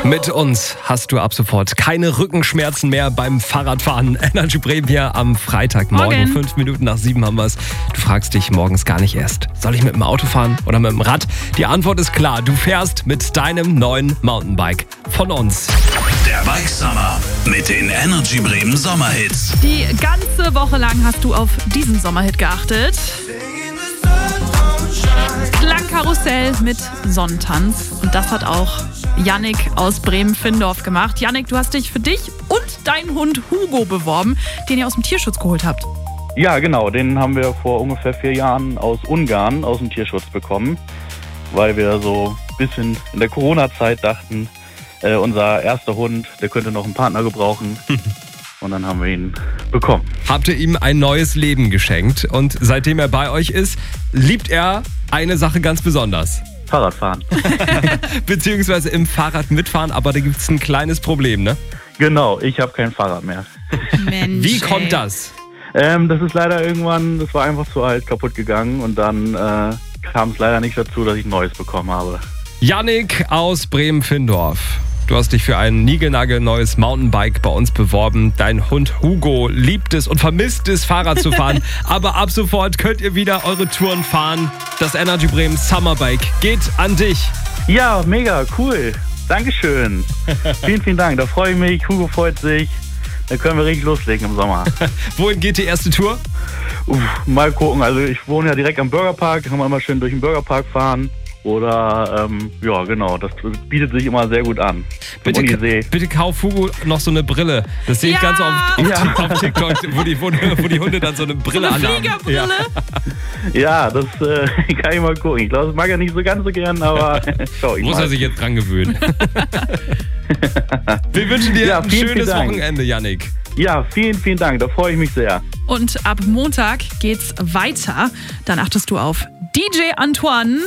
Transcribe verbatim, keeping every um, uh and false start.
Mit uns hast du ab sofort keine Rückenschmerzen mehr beim Fahrradfahren. Energy Bremen hier am Freitagmorgen. Morgen. Fünf Minuten nach sieben haben wir es. Du fragst dich morgens gar nicht erst, soll ich mit dem Auto fahren oder mit dem Rad? Die Antwort ist klar, du fährst mit deinem neuen Mountainbike von uns. Der Bike Summer mit den Energy Bremen Sommerhits. Die ganze Woche lang hast du auf diesen Sommerhit geachtet. Klangkarussell mit Sonnentanz. Und das hat auch Yannick aus Bremen-Findorf gemacht. Yannick, du hast dich für dich und deinen Hund Hugo beworben, den ihr aus dem Tierschutz geholt habt. Ja, genau. Den haben wir vor ungefähr vier Jahren aus Ungarn aus dem Tierschutz bekommen, weil wir so ein bisschen in der Corona-Zeit dachten, äh, unser erster Hund, der könnte noch einen Partner gebrauchen. Und dann haben wir ihn bekommen. Habt ihr ihm ein neues Leben geschenkt und seitdem er bei euch ist, liebt er eine Sache ganz besonders. Fahrradfahren. Beziehungsweise im Fahrrad mitfahren, aber da gibt es ein kleines Problem, ne? Genau, ich habe kein Fahrrad mehr. Mensch, Wie kommt ey. das? Ähm, das ist leider irgendwann, das war einfach zu alt, kaputt gegangen und dann äh, kam es leider nicht dazu, dass ich ein neues bekommen habe. Yannick aus Bremen-Findorf. Du hast dich für ein niegelnagelneues Mountainbike bei uns beworben. Dein Hund Hugo liebt es und vermisst es, Fahrrad zu fahren. Aber ab sofort könnt ihr wieder eure Touren fahren. Das Energy Bremen Summerbike geht an dich. Ja, mega, cool. Dankeschön. Vielen, vielen Dank. Da freue ich mich. Hugo freut sich. Dann können wir richtig loslegen im Sommer. Wohin geht die erste Tour? Uff, mal gucken. Also ich wohne ja direkt am Bürgerpark. Kann man immer schön durch den Bürgerpark fahren. Oder, ähm, ja genau, das bietet sich immer sehr gut an. Bitte, Unisee. bitte kauf Hugo noch so eine Brille. Das sehe ich Ja! ganz oft auf, Ja. auf TikTok, wo die, wo, wo die Hunde dann so eine Brille Eine anhaben. Fliegerbrille. Ja, das äh, kann ich mal gucken. Ich glaube, das mag er nicht so ganz so gern, aber schau ich Muss mal. er sich jetzt dran gewöhnen. Wir wünschen dir Ja, ein vielen, schönes vielen Dank. Wochenende, Yannick. Ja, vielen, vielen Dank. Da freue ich mich sehr. Und ab Montag geht's weiter. Dann achtest du auf D J Antoine.